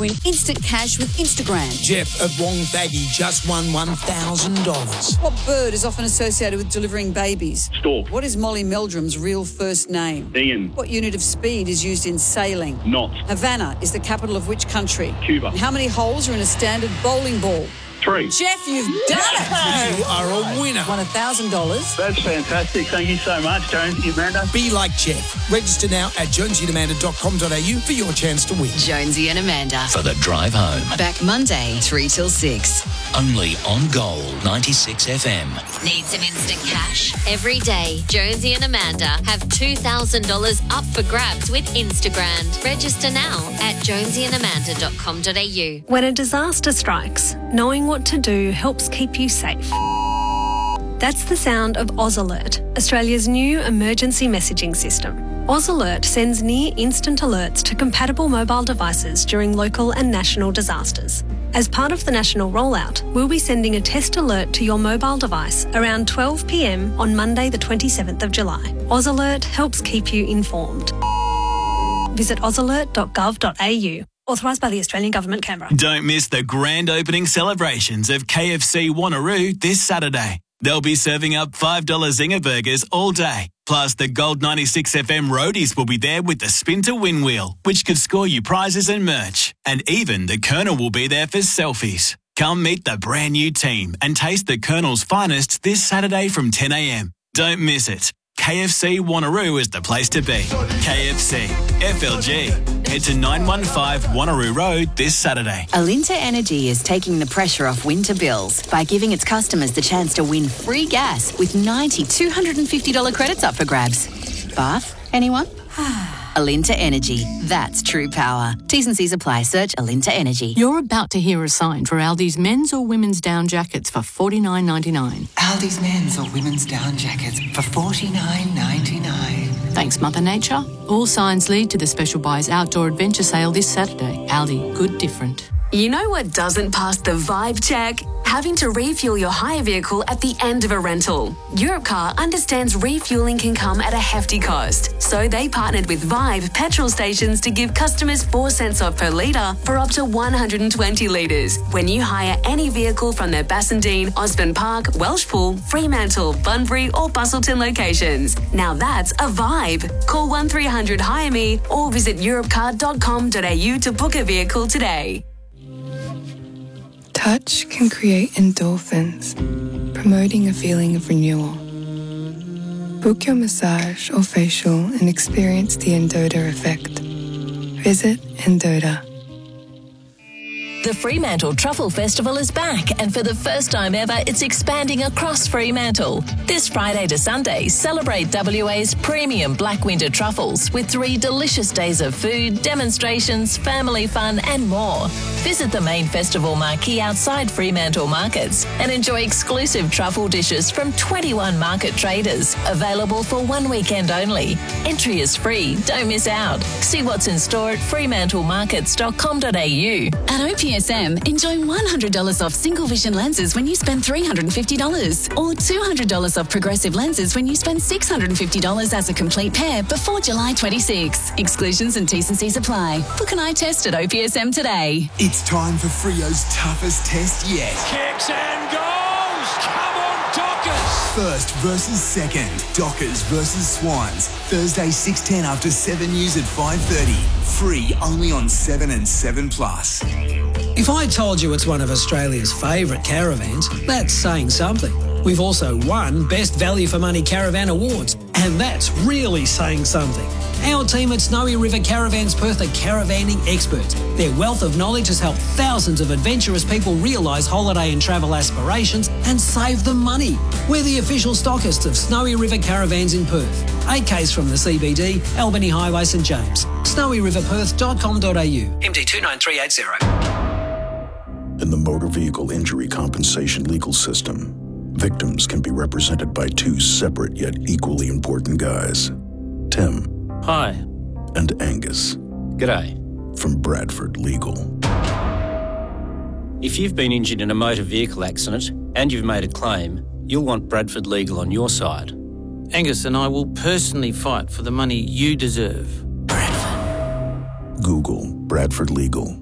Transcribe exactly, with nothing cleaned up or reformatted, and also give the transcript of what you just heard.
win instant cash with Instagram. Jeff of Wonthaggi just won one thousand dollars. What bird is often associated with delivering babies? Stork. What is Molly Meldrum's real first name? Ian. What unit of speed is used in sailing? Knot. Havana is the capital of which country? Cuba. And how many holes are in a standard bowling ball? Three. Jeff, you've done it! You are a winner. Won one thousand dollars. That's fantastic. Thank you so much, Jonesy Amanda. Be like Jeff. Register now at jonesy and amanda dot com dot a u for your chance to win. Jonesy and Amanda. For the drive home. Back Monday, three till six. Only on Gold ninety-six F M. Need some instant cash? Every day, Jonesy and Amanda have two thousand dollars up for grabs with Instagram. Register now at jonesy and amanda dot com dot a u. When a disaster strikes, knowing what to do helps keep you safe. That's the sound of Oz Alert, Australia's new emergency messaging system. Oz Alert sends near instant alerts to compatible mobile devices during local and national disasters. As part of the national rollout, we'll be sending a test alert to your mobile device around twelve p m on Monday the twenty-seventh of July. Oz Alert helps keep you informed. Visit oz alert dot gov dot a u. Authorised by the Australian Government, Canberra. Don't miss the grand opening celebrations of K F C Wanneroo this Saturday. They'll be serving up five dollar Zinger burgers all day. Plus, the Gold ninety-six F M roadies will be there with the Spin to Win wheel, which could score you prizes and merch. And even the Colonel will be there for selfies. Come meet the brand new team and taste the Colonel's finest this Saturday from ten a m. Don't miss it. K F C Wanneroo is the place to be. K F C, F L G. Head to nine one five Wanneroo Road this Saturday. Alinta Energy is taking the pressure off winter bills by giving its customers the chance to win free gas with ninety two hundred fifty dollars credits up for grabs. Bath? Anyone? Alinta Energy. That's true power. T's and C's apply. Search Alinta Energy. You're about to hear a sign for Aldi's men's or women's down jackets for forty-nine ninety-nine. Aldi's men's or women's down jackets for forty-nine ninety-nine. Thanks, Mother Nature. All signs lead to the Special Buys Outdoor Adventure Sale this Saturday. Aldi, good different. You know what doesn't pass the vibe check? Having to refuel your hire vehicle at the end of a rental. Europcar understands refueling can come at a hefty cost, so they partnered with Vibe petrol stations to give customers four cents off per litre for up to one hundred twenty litres when you hire any vehicle from their Bassendean, Osborne Park, Welshpool, Fremantle, Bunbury or Bustleton locations. Now that's a vibe. Call one three hundred hire me or visit europcar dot com dot a u to book a vehicle today. Touch can create endorphins, promoting a feeling of renewal. Book your massage or facial and experience the Endota effect. Visit Endota. The Fremantle Truffle Festival is back, and for the first time ever, it's expanding across Fremantle. This Friday to Sunday, celebrate W A's premium Black Winter truffles with three delicious days of food, demonstrations, family fun and more. Visit the main festival marquee outside Fremantle markets and enjoy exclusive truffle dishes from twenty-one market traders, available for one weekend only. Entry is free, don't miss out. See what's in store at fremantle markets dot com dot a u. At O P S M, enjoy one hundred dollars off single vision lenses when you spend three hundred fifty dollars or two hundred dollars off progressive lenses when you spend six hundred fifty dollars as a complete pair before July twenty-sixth. Exclusions and T's and C's apply. Book an eye test at O P S M today. It's time for Freo's toughest test yet. Kicks and goals! Come on, Dockers! First versus second. Dockers versus Swans. Thursday six ten after seven news at five thirty. Free only on seven and seven plus. If I told you it's one of Australia's favourite caravans, that's saying something. We've also won Best Value for Money Caravan Awards, and that's really saying something. Our team at Snowy River Caravans Perth are caravanning experts. Their wealth of knowledge has helped thousands of adventurous people realise holiday and travel aspirations and save them money. We're the official stockists of Snowy River Caravans in Perth. eight k's from the C B D, Albany Highway, St James. snowy river perth dot com dot a u. M D two nine three eight zero. In the motor vehicle injury compensation legal system, victims can be represented by two separate yet equally important guys. Tim. Hi. And Angus. G'day. From Bradford Legal. If you've been injured in a motor vehicle accident and you've made a claim, you'll want Bradford Legal on your side. Angus and I will personally fight for the money you deserve. Bradford. Google Bradford Legal.